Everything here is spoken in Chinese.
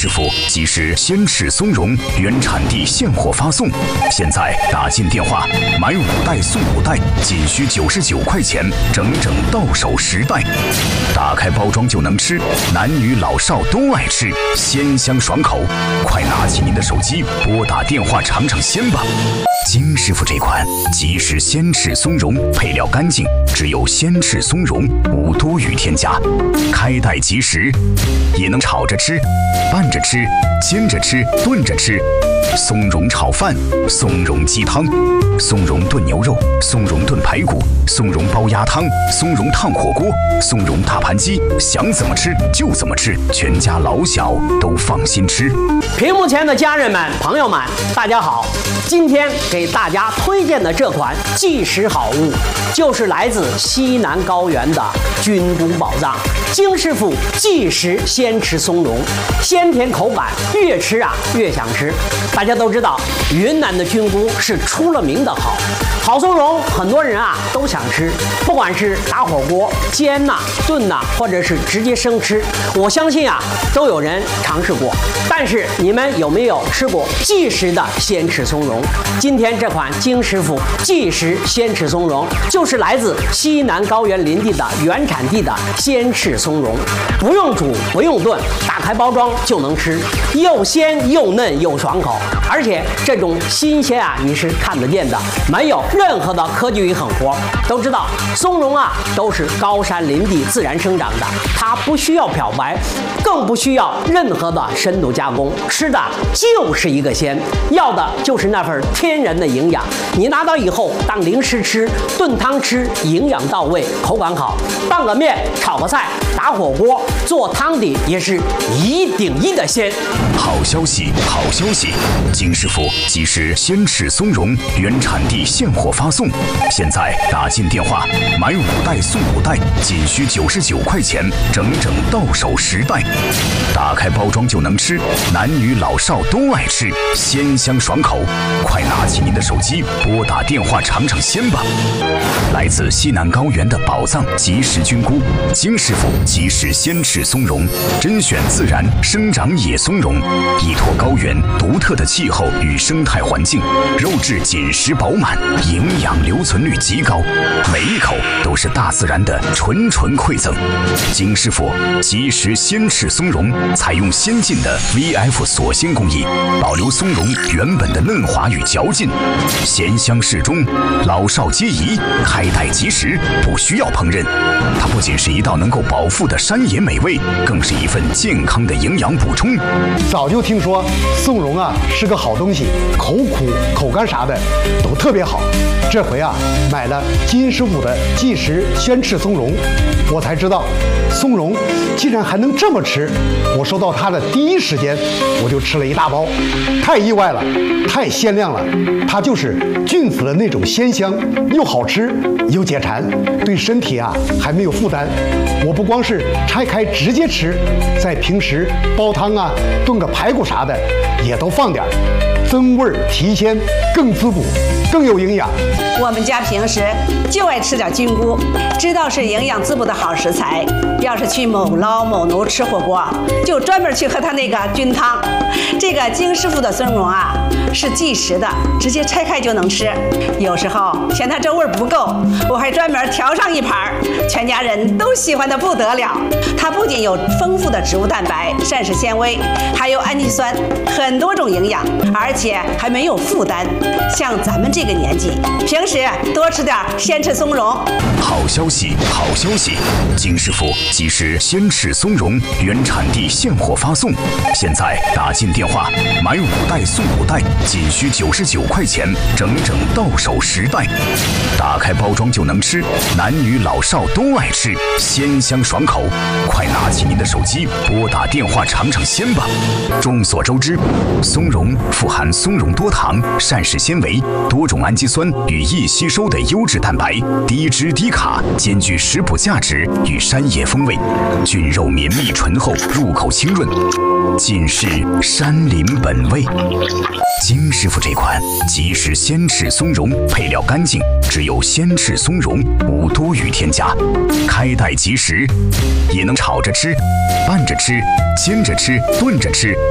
师傅及时鲜翅松茸原产地现货发送，现在打进电话买5袋送5袋，仅需99块钱，整整到手10袋。打开包装就能吃，男女老少都爱吃，鲜香爽口。快拿起您的手机，拨打电话尝尝鲜吧。金师傅这款即食鲜翅松茸，配料干净，只有鲜翅松茸，无多余添加，开袋即食，也能炒着吃、拌着吃、煎着吃、炖着吃。松茸炒饭、松茸鸡汤、松茸炖牛肉、松茸炖排骨、松茸煲鸭汤、松茸烫火锅、松茸大盘鸡，想怎么吃就怎么吃，全家老小都放心吃。 屏幕前的家人们、朋友们，大家好！今天给大家推荐的这款即食好物，就是来自西南高原的菌菇宝藏——金师傅即食鲜翅松茸，鲜甜口感，越吃越想吃。大家都知道，云南的菌菇是出了名的好松茸，很多人都想吃，不管是打火锅、煎炖或者是直接生吃，我相信都有人尝试过。但是你们有没有吃过即食的鲜翅松茸？今天这款金师傅即食鲜翅松茸，就是来自西南高原林地的原产地的鲜翅松茸，不用煮，不用炖，打开包装就能吃，又鲜又嫩又爽口。而且这种新鲜你是看得见的，没有任何的科技与狠活。都知道松茸都是高山林地自然生长的，它不需要漂白，更不需要任何的深度加工，吃的就是一个鲜，要的就是那份天然的营养。你拿到以后当零食吃、炖汤吃，营养到位，口感好，拌个面、炒个菜、打火锅、做汤底也是1顶1的鲜。 好消息，好消息！金师傅即食鲜翅松茸原产地现货发送，现在打进电话买5袋送5袋，仅需99块钱，整整到手10袋。打开包装就能吃，男女老少都爱吃，鲜香爽口。快拿起您的手机，拨打电话尝尝鲜吧。来自西南高原的宝藏即食菌菇，金师傅即食鲜翅松茸，甄选自然生长野松茸，依托高原独特的气候与生态环境，肉质紧实饱满，营养留存率极高，每一口都是大自然的纯馈赠。金师傅即食鲜翅松茸采用先进的 VF 锁鲜工艺，保留松茸原本的嫩滑与嚼劲，咸香适中，老少皆宜，开袋即食，不需要烹饪。它不仅是一道能够饱腹的山野美味，更是一份健康的营养补充。 早就听说松茸是个好东西，口苦口干啥的都特别好。这回买了金师傅的即食鲜翅松茸，我才知道松茸竟然还能这么吃。我收到它的第一时间我就吃了一大包，太意外了，太鲜亮了。它就是菌子的那种鲜香，又好吃又解馋，对身体还没有负担。我不光是拆开直接吃，在平时煲汤炖个排骨啥的也都放点，增味提鲜，更滋补，更有营养。 我们家平时就爱吃点菌菇，知道是营养滋补的好食材。要是去某捞某奴吃火锅，就专门去喝他那个菌汤。这个金师傅的松茸是即食的，直接拆开就能吃。有时候嫌它这味儿不够，我还专门调上一盘，全家人都喜欢的不得了。它不仅有丰富的植物蛋白、膳食纤维，还有氨基酸，很多种营养，而且还没有负担。像咱们这个年纪，平时多吃点鲜翅松茸。 好消息，好消息！金师傅即食鲜翅松茸原产地现货发送，现在打进电话买5袋送5袋，仅需99块钱，整整到手10袋。打开包装就能吃，男女老少都爱吃，鲜香爽口。快拿起您的手机，拨打电话尝尝鲜吧。众所周知，松茸富含松茸多糖、膳食纤维、多种氨基酸与易吸收的优质蛋白，低脂低卡，兼具食谱价值与山野风味，菌肉绵密醇厚，入口清润，尽是山林本味。金师傅这款即食鲜翅松茸，配料干净，只有鲜翅松茸，无多余添加，开袋即食，也能炒着吃、拌着吃、煎着吃、炖着吃，